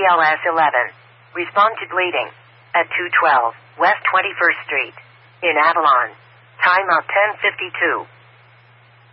BLS 11. Respond to bleeding. At 212 West 21st Street. In Avalon. Time of 10:52.